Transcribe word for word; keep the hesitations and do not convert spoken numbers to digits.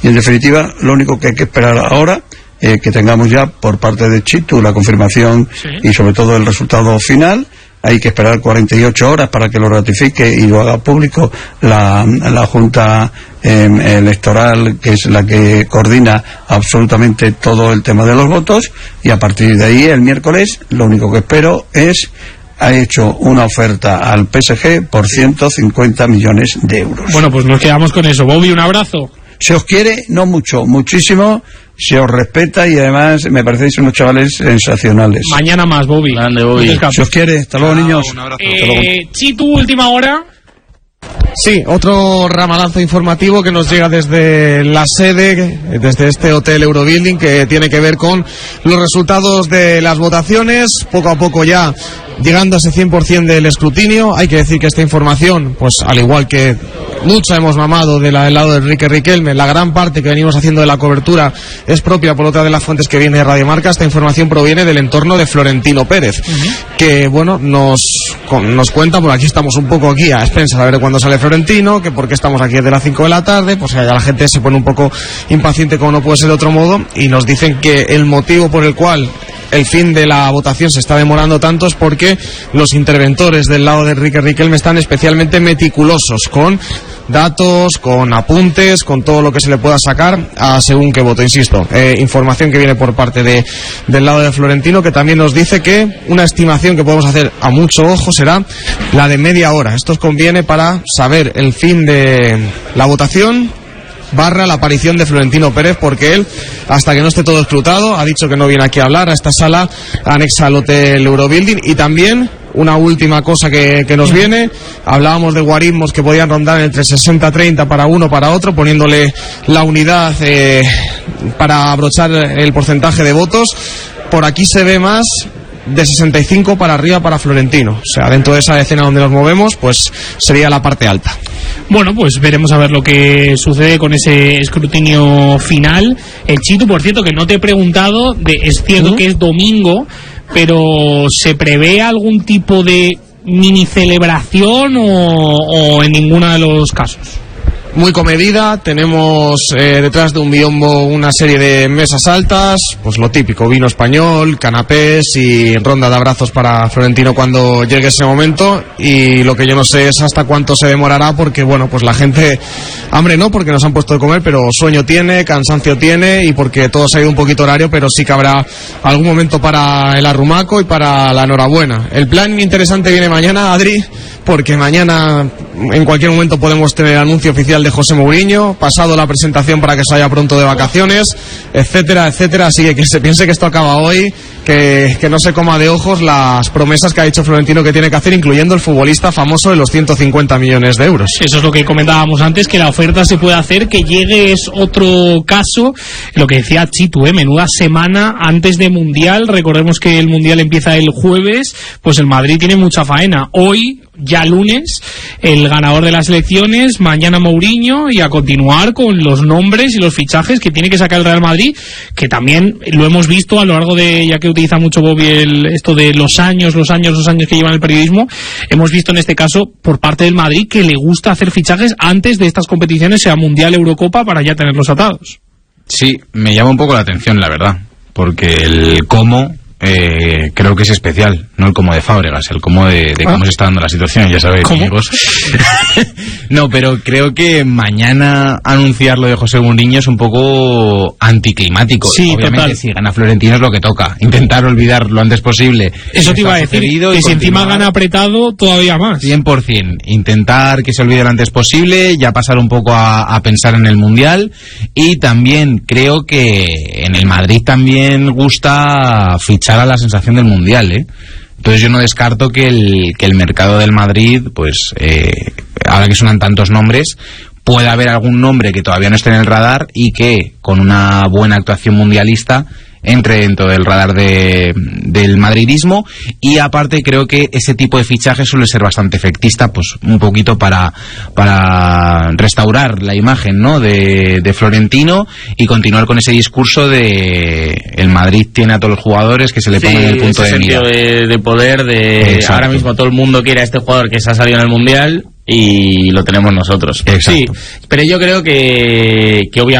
Y en definitiva, lo único que hay que esperar ahora eh, que tengamos ya por parte de Chitu la confirmación sí. y sobre todo el resultado final. Hay que esperar cuarenta y ocho horas para que lo ratifique y lo haga público la, la Junta eh, Electoral, que es la que coordina absolutamente todo el tema de los votos, y a partir de ahí el miércoles lo único que espero es ha hecho una oferta al P S G por ciento cincuenta millones de euros. Bueno, pues nos quedamos con eso. Bobby, un abrazo. Se os quiere, no mucho, muchísimo, se os respeta y además me parecéis unos chavales sensacionales. Mañana más, Bobby. Grande, Bobby. Se os quiere, hasta luego, ah, niños. Un abrazo. Eh, Chitu, última hora. Sí, otro ramalazo informativo que nos llega desde la sede, desde este hotel Eurobuilding, que tiene que ver con los resultados de las votaciones, poco a poco ya llegando a ese cien por ciento del escrutinio. Hay que decir que esta información, pues al igual que mucha hemos mamado del lado de Enrique Riquelme, la gran parte que venimos haciendo de la cobertura es propia por otra de las fuentes que viene de Radio Marca. Esta información proviene del entorno de Florentino Pérez, uh-huh. que bueno, nos, nos cuenta, por aquí estamos un poco aquí a expensas a ver cuándo sale Florentino, que por qué estamos aquí desde las cinco de la tarde, pues ya la gente se pone un poco impaciente como no puede ser de otro modo, y nos dicen que el motivo por el cual el fin de la votación se está demorando tanto es porque los interventores del lado de Enrique Riquelme están especialmente meticulosos con datos, con apuntes, con todo lo que se le pueda sacar a según qué voto, insisto. Eh, información que viene por parte de, del lado de Florentino, que también nos dice que una estimación que podemos hacer a mucho ojo será la de media hora. Esto os conviene para saber el fin de la votación barra la aparición de Florentino Pérez, porque él, hasta que no esté todo escrutado, ha dicho que no viene aquí a hablar a esta sala anexa al hotel Eurobuilding. Y también una última cosa que, que nos viene, hablábamos de guarismos que podían rondar entre sesenta treinta para uno para otro, poniéndole la unidad eh, para abrochar el porcentaje de votos. Por aquí se ve más de sesenta y cinco para arriba para Florentino, o sea, dentro de esa escena donde nos movemos, pues sería la parte alta. Bueno, pues veremos a ver lo que sucede con ese escrutinio final. El Chitu, por cierto, que no te he preguntado, de, es cierto ¿Mm? que es domingo, pero ¿se prevé algún tipo de mini celebración o, o en ninguno de los casos? Muy comedida, tenemos eh, detrás de un biombo una serie de mesas altas, pues lo típico, vino español, canapés y ronda de abrazos para Florentino cuando llegue ese momento. Y lo que yo no sé es hasta cuánto se demorará, porque bueno, pues la gente, hambre no, porque nos han puesto de comer, pero sueño tiene, cansancio tiene, y porque todo se ha ido un poquito horario, pero sí que habrá algún momento para el arrumaco y para la enhorabuena. El plan interesante viene mañana, Adri, porque mañana en cualquier momento podemos tener anuncio oficial de José Mourinho, pasado la presentación para que se vaya pronto de vacaciones, etcétera, etcétera. Así que que se piense que esto acaba hoy, que, que no se coma de ojos las promesas que ha dicho Florentino que tiene que hacer, incluyendo el futbolista famoso de los ciento cincuenta millones de euros. Eso es lo que comentábamos antes, que la oferta se puede hacer, que llegue es otro caso. Lo que decía Chitu, ¿eh? Menuda semana antes de Mundial. Recordemos que el Mundial empieza el jueves, pues el Madrid tiene mucha faena. Hoy, ya lunes, el ganador de las elecciones, mañana Mourinho, y a continuar con los nombres y los fichajes que tiene que sacar el Real Madrid, que también lo hemos visto a lo largo de, ya que utiliza mucho Bobby el, esto de los años, los años, los años que llevan el periodismo, hemos visto en este caso por parte del Madrid que le gusta hacer fichajes antes de estas competiciones, sea Mundial, Eurocopa, para ya tenerlos atados. Sí, me llama un poco la atención, la verdad, porque el cómo Eh, creo que es especial, no el cómo de Fábregas, el cómo de, de cómo ¿Ah? se está dando la situación, ya sabéis, ¿Cómo? amigos. No, pero creo que mañana anunciar lo de José Mourinho es un poco anticlimático. Sí, obviamente, total. Si gana Florentino es lo que toca, intentar olvidar lo antes posible. Eso te iba a decir, que si encima gana apretado, todavía más. cien por ciento, intentar que se olvide lo antes posible, ya pasar un poco a, a pensar en el Mundial. Y también creo que en el Madrid también gusta fichar a la sensación del Mundial, ¿eh? Entonces yo no descarto que el, que el mercado del Madrid, pues eh, ahora que suenan tantos nombres, pueda haber algún nombre que todavía no esté en el radar y que con una buena actuación mundialista entre dentro del radar de, del madridismo. Y aparte creo que ese tipo de fichaje suele ser bastante efectista, pues un poquito para para restaurar la imagen, ¿no?, de, de Florentino, y continuar con ese discurso de el Madrid tiene a todos los jugadores, que se le sí, ponga en el punto de mira. De, de poder, de Exacto. Ahora mismo todo el mundo quiere a este jugador que se ha salido en el Mundial y lo tenemos nosotros. Exacto. Sí, pero yo creo que, que obviamente